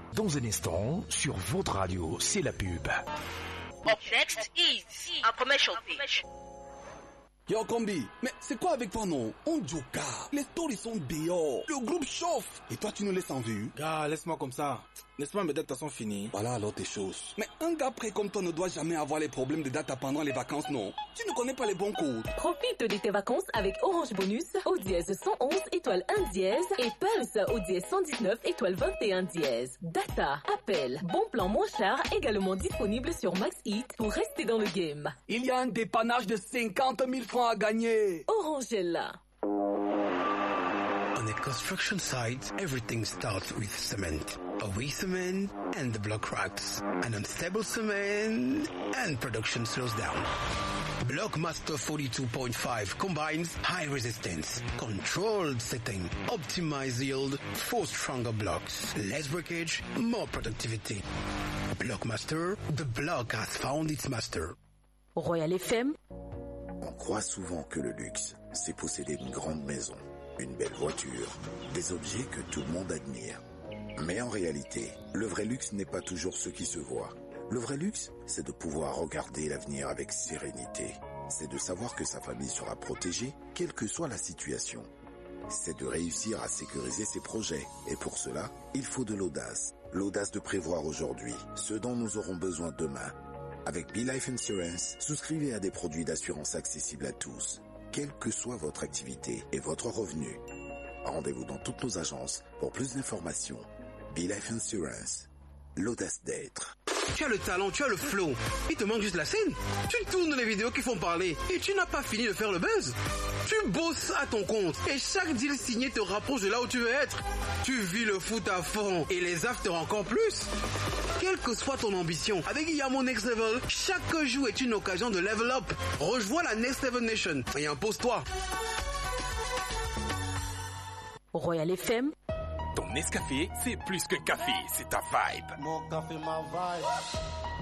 Dans un instant, sur votre radio, c'est la pub. Up next is a commercial pitch. Yo Combi, mais c'est quoi avec toi non? On joka, les stories sont dehors, le groupe chauffe, et toi tu nous laisses en vue? Gars, laisse-moi comme ça, laisse-moi mes dates sont finies. Voilà alors tes choses. Mais un gars prêt comme toi ne doit jamais avoir les problèmes de data pendant les vacances, non? Tu ne connais pas les bons codes. Profite de tes vacances avec Orange Bonus au dièse 111 étoile 1 dièse et Pulse au dièse 119 étoile 21 dièse. Data, appel, bon plan moins cher également disponible sur Max Eat pour rester dans le game. Il y a un dépannage de 50 000 francs à gagner. Orange est là. On a construction site, everything starts with cement. A weak cement and the block cracks. An unstable cement and production slows down. Blockmaster 42.5 combines high resistance, controlled setting, optimized yield for stronger blocks, less breakage, more productivity. Blockmaster, the block has found its master. Royal FM. On croit souvent que le luxe, c'est posséder une grande maison, une belle voiture, des objets que tout le monde admire. Mais en réalité, le vrai luxe n'est pas toujours ce qui se voit. Le vrai luxe, c'est de pouvoir regarder l'avenir avec sérénité. C'est de savoir que sa famille sera protégée, quelle que soit la situation. C'est de réussir à sécuriser ses projets. Et pour cela, il faut de l'audace. L'audace de prévoir aujourd'hui ce dont nous aurons besoin demain. Avec BeLife Insurance, souscrivez à des produits d'assurance accessibles à tous, quelle que soit votre activité et votre revenu. Rendez-vous dans toutes nos agences pour plus d'informations. BeLife Insurance, l'audace d'être. Tu as le talent, tu as le flow. Il te manque juste la scène. Tu tournes les vidéos qui font parler et tu n'as pas fini de faire le buzz. Tu bosses à ton compte et chaque deal signé te rapproche de là où tu veux être. Tu vis le foot à fond et les afters encore plus. Quelle que soit ton ambition, avec Yamo Next Level, chaque jour est une occasion de level up. Rejoins la Next Level Nation et impose-toi. Royal FM. Ton Nescafé, c'est plus que café, c'est ta vibe. Mon café, ma vibe.